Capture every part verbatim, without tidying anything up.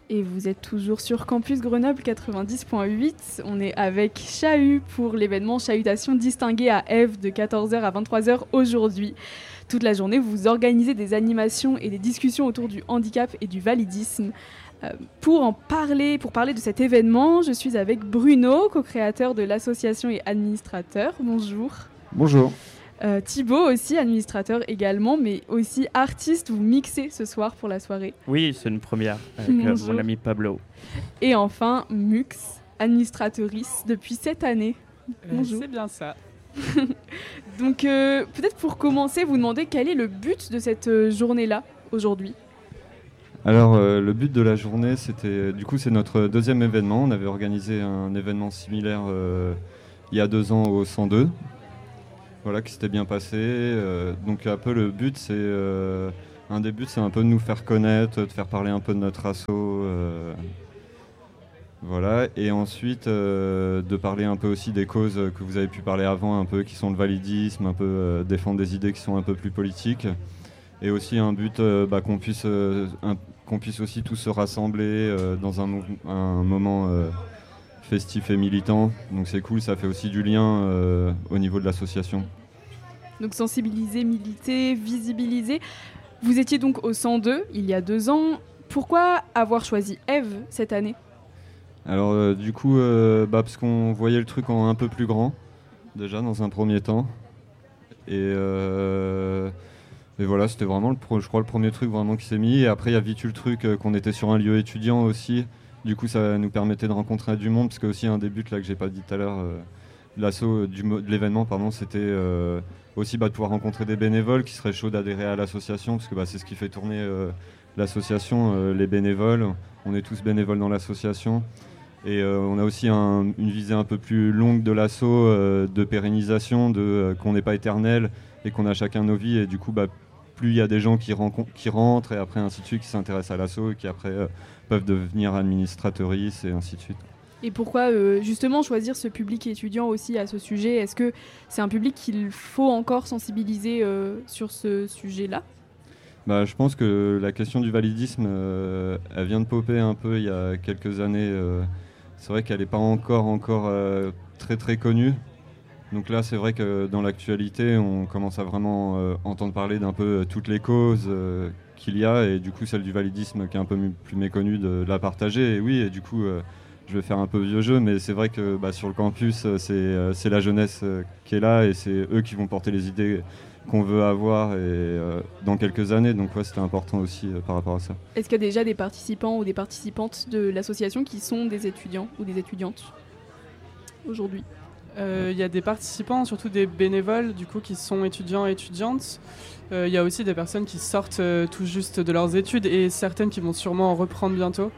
Et vous êtes toujours sur Campus Grenoble quatre-vingt-dix point huit. On est avec Chahut pour l'événement Chahutation distinguée à Ève de quatorze heures à vingt-trois heures aujourd'hui. Toute la journée, vous organisez des animations et des discussions autour du handicap et du validisme. Euh, pour en parler, pour parler de cet événement, je suis avec Bruno, co-créateur de l'association et administrateur. Bonjour. Bonjour. Euh, Thibaut aussi, administrateur également, mais aussi artiste. Vous mixez ce soir pour la soirée. Oui, c'est une première avec euh, mon ami Pablo. Et enfin, Mux, administratrice depuis cette année. Bonjour. Euh, c'est bien ça. Donc euh, peut-être pour commencer, vous demander quel est le but de cette euh, journée-là aujourd'hui. Alors euh, le but de la journée, c'était du coup c'est notre deuxième événement. On avait organisé un événement similaire euh, il y a deux ans au cent deux. Voilà, qui s'était bien passé. Euh, donc un peu le but, c'est euh, un des buts, c'est un peu de nous faire connaître, de faire parler un peu de notre asso. Euh, voilà, et ensuite euh, de parler un peu aussi des causes que vous avez pu parler avant, un peu qui sont le validisme, un peu euh, défendre des idées qui sont un peu plus politiques. Et aussi un but euh, bah, qu'on puisse euh, un, qu'on puisse aussi tous se rassembler euh, dans un, mou- un moment euh, festif et militant. Donc c'est cool, ça fait aussi du lien euh, au niveau de l'association. Donc sensibiliser, militer, visibiliser. Vous étiez donc au cent deux il y a deux ans. Pourquoi avoir choisi Ève cette année ? Alors euh, du coup, euh, bah, parce qu'on voyait le truc en un peu plus grand, déjà dans un premier temps. Et, euh, et voilà, c'était vraiment, le pro- je crois, le premier truc vraiment qui s'est mis. Et après, il y a vite eu le truc euh, qu'on était sur un lieu étudiant aussi. Du coup, ça nous permettait de rencontrer du monde, parce que aussi un des buts là, que j'ai pas dit tout à l'heure, euh, de l'asso, du mo- de l'événement, pardon, c'était euh, aussi bah, de pouvoir rencontrer des bénévoles qui seraient chauds d'adhérer à l'association, parce que bah, c'est ce qui fait tourner euh, l'association, euh, les bénévoles. On est tous bénévoles dans l'association. Et euh, on a aussi un- une visée un peu plus longue de l'asso, euh, de pérennisation, de, euh, qu'on n'est pas éternel et qu'on a chacun nos vies. Et du coup, bah, plus il y a des gens qui, rencon- qui rentrent et après ainsi de suite, qui s'intéressent à l'asso et qui après euh, peuvent devenir administratrices et ainsi de suite. Et pourquoi euh, justement choisir ce public étudiant aussi à ce sujet ? Est-ce que c'est un public qu'il faut encore sensibiliser euh, sur ce sujet-là ? Bah, je pense que la question du validisme, euh, elle vient de popper un peu il y a quelques années. euh, c'est vrai qu'elle n'est pas encore, encore euh, très très connue. Donc là, c'est vrai que dans l'actualité, on commence à vraiment euh, entendre parler d'un peu euh, toutes les causes euh, qu'il y a, et du coup celle du validisme qui est un peu mu- plus méconnue, de, de la partager. Et oui, et du coup, euh, je vais faire un peu vieux jeu, mais c'est vrai que bah, sur le campus, euh, c'est, euh, c'est la jeunesse euh, qui est là, et c'est eux qui vont porter les idées qu'on veut avoir et, euh, dans quelques années. Donc ouais, c'était important aussi euh, par rapport à ça. Est-ce qu'il y a déjà des participants ou des participantes de l'association qui sont des étudiants ou des étudiantes aujourd'hui ? Il euh, y a des participants, surtout des bénévoles, du coup, qui sont étudiants et étudiantes. Il euh, y a aussi des personnes qui sortent euh, tout juste de leurs études et certaines qui vont sûrement en reprendre bientôt.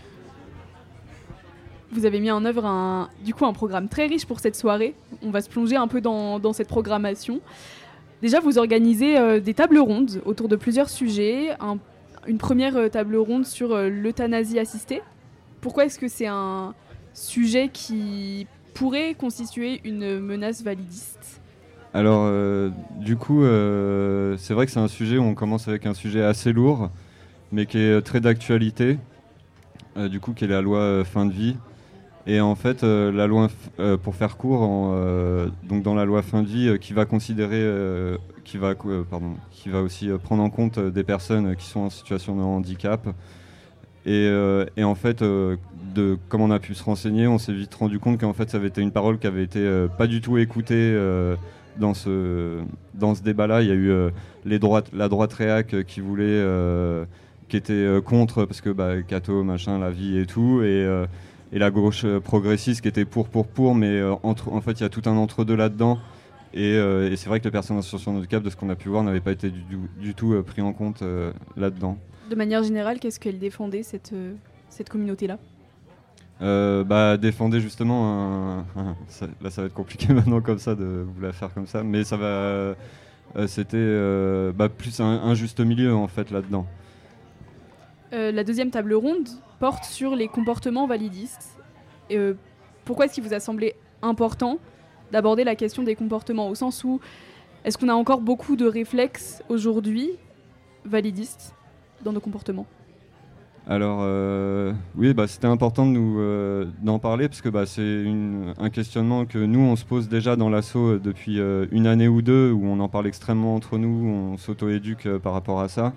Vous avez mis en œuvre un, du coup, un programme très riche pour cette soirée. On va se plonger un peu dans, dans cette programmation. Déjà, vous organisez euh, des tables rondes autour de plusieurs sujets. Un, une première euh, table ronde sur euh, l'euthanasie assistée. Pourquoi est-ce que c'est un sujet qui pourrait constituer une menace validiste ? Alors, euh, du coup, euh, c'est vrai que c'est un sujet où on commence avec un sujet assez lourd, mais qui est très d'actualité, euh, du coup, qui est la loi euh, fin de vie. Et en fait, euh, la loi, f- euh, pour faire court, en, euh, donc dans la loi fin de vie, euh, qui va considérer, euh, qui va, euh, pardon, qui va aussi euh, prendre en compte euh, des personnes euh, qui sont en situation de handicap. Et, euh, et en fait, euh, de, comme on a pu se renseigner, on s'est vite rendu compte qu'en fait, ça avait été une parole qui avait été euh, pas du tout écoutée euh, dans ce dans ce débat-là. Il y a eu euh, les droites, la droite réac euh, qui voulait, euh, qui était euh, contre parce que bah, Cato, machin, la vie et tout, et euh, et la gauche euh, progressiste qui était pour, pour, pour, mais euh, entre, en fait, il y a tout un entre-deux là-dedans. Et, euh, et c'est vrai que les personnes en situation de handicap, de ce qu'on a pu voir, n'avaient pas été du, du, du tout euh, pris en compte euh, là-dedans. De manière générale, qu'est-ce qu'elle défendait, cette, euh, cette communauté-là ? Euh, bah, défendez justement un, un- ça, là, ça va être compliqué maintenant comme ça de vous la faire comme ça, mais ça va. Euh, c'était euh, bah, plus un, un juste milieu en fait là-dedans. Euh, la deuxième table ronde porte sur les comportements validistes. Et, euh, pourquoi est-ce qu'il vous a semblé important d'aborder la question des comportements, au sens où est-ce qu'on a encore beaucoup de réflexes aujourd'hui validistes dans nos comportements ? Alors, euh, oui, bah, c'était important de nous, euh, d'en parler parce que bah, c'est une, un questionnement que nous, on se pose déjà dans l'asso depuis euh, une année ou deux, où on en parle extrêmement entre nous, on s'auto-éduque euh, par rapport à ça.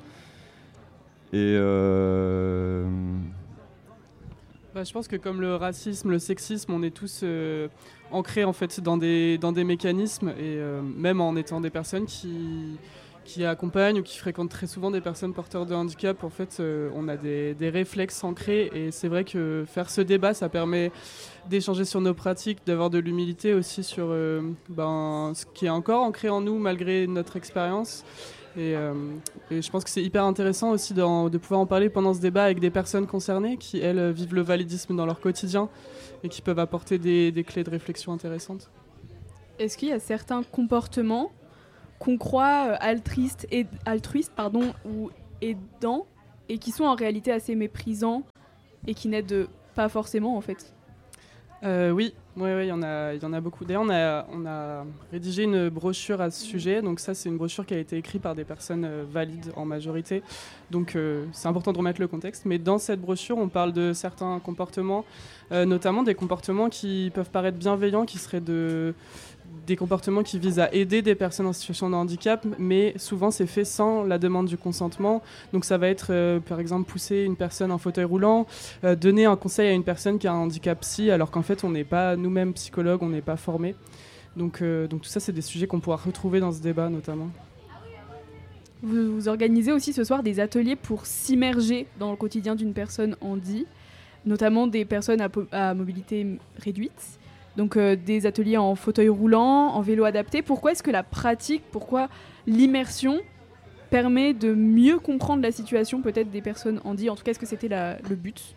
Et euh... bah, je pense que comme le racisme, le sexisme, on est tous euh, ancrés en fait dans des, dans des mécanismes, et euh, même en étant des personnes qui... qui accompagnent ou qui fréquentent très souvent des personnes porteurs de handicap, en fait, euh, on a des, des réflexes ancrés, et c'est vrai que faire ce débat, ça permet d'échanger sur nos pratiques, d'avoir de l'humilité aussi sur euh, ben, ce qui est encore ancré en nous malgré notre expérience. Et, euh, et je pense que c'est hyper intéressant aussi de, de pouvoir en parler pendant ce débat avec des personnes concernées qui, elles, vivent le validisme dans leur quotidien et qui peuvent apporter des, des clés de réflexion intéressantes. Est-ce qu'il y a certains comportements qu'on croit altruistes, et, altruistes pardon, ou aidants, et qui sont en réalité assez méprisants et qui n'aident pas forcément en fait? Euh, oui, oui, oui, il y en a, il y en a beaucoup. D'ailleurs, on a, on a rédigé une brochure à ce sujet. Donc ça, c'est une brochure qui a été écrite par des personnes euh, valides en majorité. Donc euh, c'est important de remettre le contexte. Mais dans cette brochure, on parle de certains comportements, euh, notamment des comportements qui peuvent paraître bienveillants, qui seraient de... des comportements qui visent à aider des personnes en situation de handicap, mais souvent c'est fait sans la demande du consentement. Donc ça va être euh, par exemple pousser une personne en fauteuil roulant, euh, donner un conseil à une personne qui a un handicap psy, alors qu'en fait on n'est pas nous-mêmes psychologues, on n'est pas formés. Donc, euh, donc tout ça, c'est des sujets qu'on pourra retrouver dans ce débat notamment. Vous, vous organisez aussi ce soir des ateliers pour s'immerger dans le quotidien d'une personne handi, notamment des personnes à, po- à mobilité réduite. Donc euh, des ateliers en fauteuil roulant, en vélo adapté. Pourquoi est-ce que la pratique, pourquoi l'immersion permet de mieux comprendre la situation peut-être des personnes handi? En tout cas, est-ce que c'était la, le but?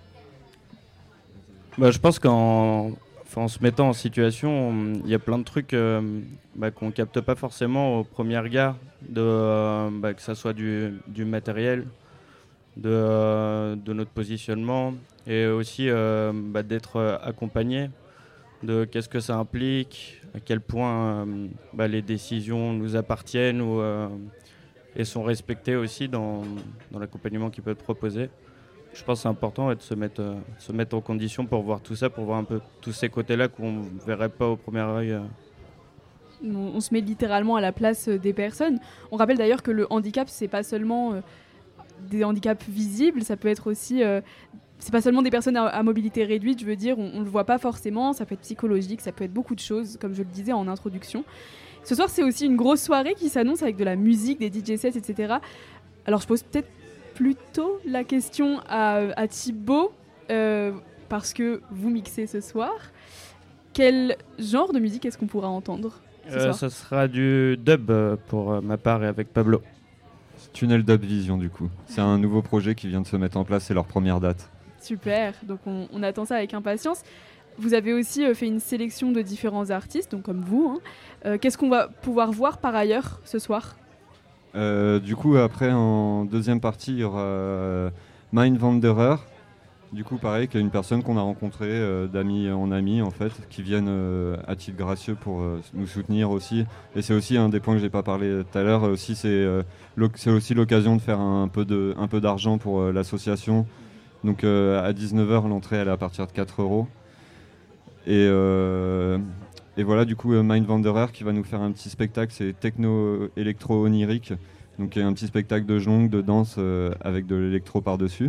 Bah, je pense qu'en enfin, en se mettant en situation, il y a plein de trucs euh, bah, qu'on capte pas forcément au premier regard, de, euh, bah, que ça soit du, du matériel, de, euh, de notre positionnement, et aussi euh, bah, d'être euh, accompagné, de qu'est-ce que ça implique, à quel point euh, bah, les décisions nous appartiennent ou, euh, et sont respectées aussi dans, dans l'accompagnement qui peut être proposé. Je pense que c'est important ouais, de se mettre, euh, se mettre en condition pour voir tout ça, pour voir un peu tous ces côtés-là qu'on ne verrait pas au premier œil. Euh. on, on se met littéralement à la place des personnes. On rappelle d'ailleurs que le handicap, c'est pas seulement euh, des handicaps visibles, ça peut être aussi... Euh, c'est pas seulement des personnes à, à mobilité réduite, je veux dire, on, on le voit pas forcément, ça peut être psychologique, ça peut être beaucoup de choses, comme je le disais en introduction. Ce soir, c'est aussi une grosse soirée qui s'annonce avec de la musique, des D J sets, et cetera. Alors, je pose peut-être plutôt la question à, à Thibaut, euh, parce que vous mixez ce soir. Quel genre de musique est-ce qu'on pourra entendre ce euh, soir? Ça sera du dub euh, pour euh, ma part et avec Pablo. Tunnel Dub Vision, du coup. C'est un nouveau projet qui vient de se mettre en place, c'est leur première date. Super, donc on, on attend ça avec impatience. Vous avez aussi euh, fait une sélection de différents artistes, donc comme vous. Hein. Euh, qu'est-ce qu'on va pouvoir voir par ailleurs ce soir? euh, Du coup, après, en deuxième partie, il y aura euh, Mind Wanderer. Du coup, pareil, qui est une personne qu'on a rencontrée euh, d'amis en amis, en fait, qui viennent euh, à titre gracieux pour euh, nous soutenir aussi. Et c'est aussi un des points que j'ai pas parlé tout à l'heure. Aussi, c'est, euh, c'est aussi l'occasion de faire un peu, de, un peu d'argent pour euh, l'association. Donc euh, à dix-neuf heures, l'entrée elle est à partir de quatre euros. Et, euh, et voilà, du coup, Mind Wanderer qui va nous faire un petit spectacle, c'est techno-électro-onirique. Donc un petit spectacle de jongle, de danse euh, avec de l'électro par-dessus.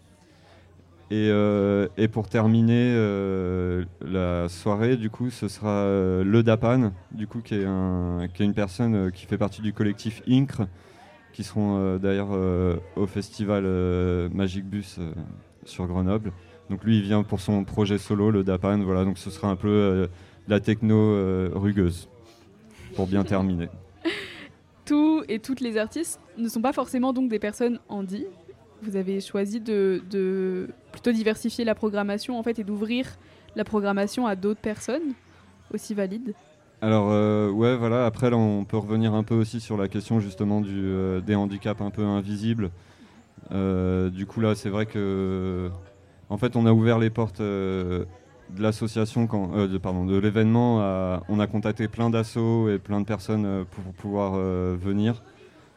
Et, euh, et pour terminer euh, la soirée, du coup, ce sera euh, le Dapan, du coup, qui est, un, qui est une personne euh, qui fait partie du collectif Incre, qui seront euh, d'ailleurs euh, au festival euh, Magic Bus euh, sur Grenoble. Donc lui, il vient pour son projet solo, le Dapan. Voilà, donc ce sera un peu euh, la techno euh, rugueuse, pour bien terminer. Tous et toutes les artistes ne sont pas forcément donc des personnes handi. Vous avez choisi de, de plutôt diversifier la programmation en fait et d'ouvrir la programmation à d'autres personnes aussi valides. Alors euh, ouais, voilà. Après, là, on peut revenir un peu aussi sur la question justement du, euh, des handicaps un peu invisibles. Euh, du coup, là, c'est vrai que, en fait, on a ouvert les portes euh, de l'association, quand, euh, de, pardon, de l'événement. À, on a contacté plein d'assos et plein de personnes euh, pour pouvoir euh, venir.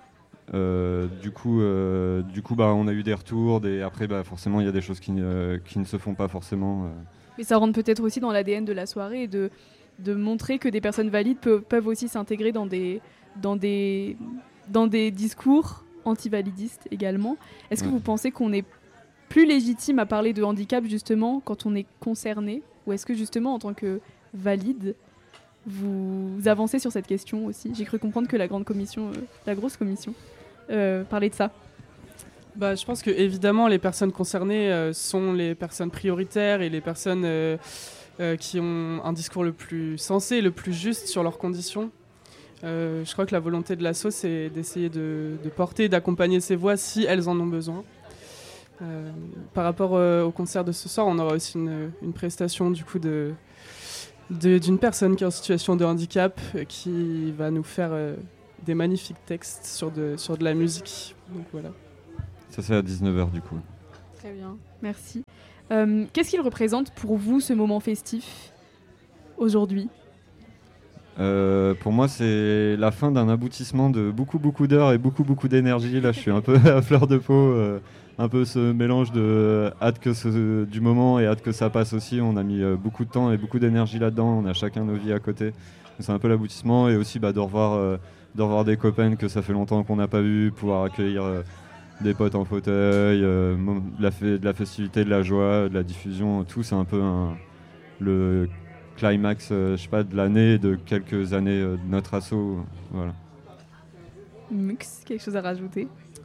Euh, du coup, euh, du coup bah, on a eu des retours, des... après bah, forcément il y a des choses qui, euh, qui ne se font pas forcément. Euh. Mais ça rentre peut-être aussi dans l'A D N de la soirée, de, de montrer que des personnes valides peuvent, peuvent aussi s'intégrer dans des, dans, des, dans des discours anti-validistes également. Est-ce que ouais. vous pensez qu'on est plus légitime à parler de handicap justement quand on est concerné, ou est-ce que justement en tant que valide, vous avancez sur cette question aussi? J'ai cru comprendre que la grande commission, euh, la grosse commission, euh, parlait de ça. Bah, je pense que évidemment les personnes concernées euh, sont les personnes prioritaires et les personnes euh, euh, qui ont un discours le plus sensé, le plus juste sur leurs conditions. Euh, je crois que la volonté de l'asso, c'est d'essayer de, de porter et d'accompagner ces voix si elles en ont besoin. Euh, par rapport euh, au concert de ce soir, on aura aussi une, une prestation du coup de, de, d'une personne qui est en situation de handicap euh, qui va nous faire euh, des magnifiques textes sur de, sur de la musique. Donc voilà. Ça c'est à dix-neuf heures du coup. Très bien, merci. Euh, qu'est-ce qu'il représente pour vous ce moment festif aujourd'hui ? Euh, pour moi, c'est la fin d'un aboutissement de beaucoup, beaucoup d'heures et beaucoup, beaucoup d'énergie. Là, je suis un peu à fleur de peau, euh, un peu ce mélange de euh, hâte que ce, du moment et hâte que ça passe aussi. On a mis euh, beaucoup de temps et beaucoup d'énergie là-dedans. On a chacun nos vies à côté. C'est un peu l'aboutissement et aussi bah, de revoir, euh, de revoir des copains que ça fait longtemps qu'on n'a pas vu, pouvoir accueillir euh, des potes en fauteuil, euh, de, la fe- de la festivité, de la joie, de la diffusion. Tout, c'est un peu un, le climax, euh, je sais pas, de l'année, de quelques années euh, de notre asso, euh, voilà. Mux, quelque chose à rajouter?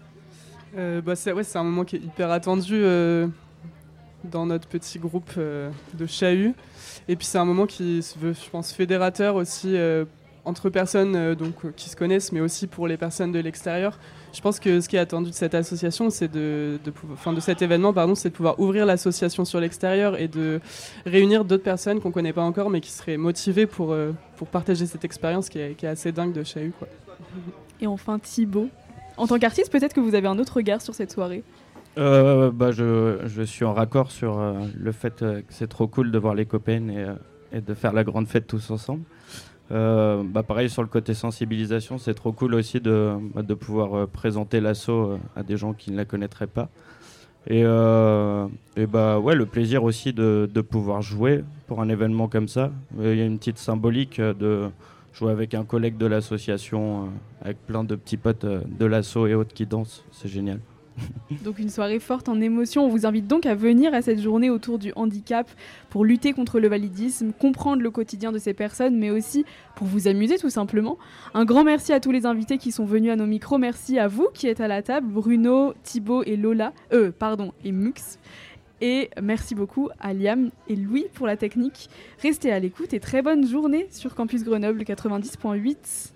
euh, bah c'est, ouais, c'est un moment qui est hyper attendu euh, dans notre petit groupe euh, de Chahut. Et puis c'est un moment qui se veut, je pense, fédérateur aussi euh, entre personnes euh, donc, euh, qui se connaissent, mais aussi pour les personnes de l'extérieur. Je pense que ce qui est attendu de cette association, c'est de, de, enfin de cet événement, pardon, c'est de pouvoir ouvrir l'association sur l'extérieur et de réunir d'autres personnes qu'on ne connaît pas encore, mais qui seraient motivées pour, euh, pour partager cette expérience qui est, qui est assez dingue de Chahut, quoi. Et enfin Thibaut, en tant qu'artiste, peut-être que vous avez un autre regard sur cette soirée. Euh, bah je, je suis en raccord sur euh, le fait euh, que c'est trop cool de voir les copains et, euh, et de faire la grande fête tous ensemble. Euh, bah pareil sur le côté sensibilisation, c'est trop cool aussi de, bah de pouvoir euh, présenter l'asso euh, à des gens qui ne la connaîtraient pas. Et, euh, et bah ouais, le plaisir aussi de, de pouvoir jouer pour un événement comme ça. Il euh, y a une petite symbolique euh, de jouer avec un collègue de l'association, euh, avec plein de petits potes euh, de l'asso et autres qui dansent, c'est génial. Donc une soirée forte en émotions. On vous invite donc à venir à cette journée autour du handicap pour lutter contre le validisme, comprendre le quotidien de ces personnes, mais aussi pour vous amuser tout simplement. Un grand merci à tous les invités qui sont venus à nos micros. Merci à vous qui êtes à la table, Bruno, Thibaut et Lola, euh, pardon, et Mux. Et merci beaucoup à Liam et Louis pour la technique. Restez à l'écoute et très bonne journée sur Campus Grenoble quatre-vingt-dix point huit.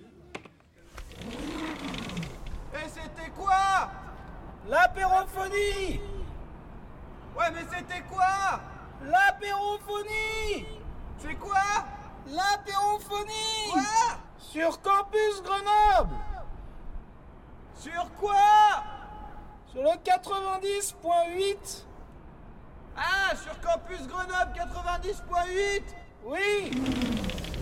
Et c'était quoi ? L'apérophonie! Ouais, mais c'était quoi? L'apérophonie! C'est quoi? L'apérophonie! Quoi? Sur Campus Grenoble! Sur quoi? Sur le quatre-vingt-dix point huit? Ah, sur Campus Grenoble quatre-vingt-dix point huit? Oui!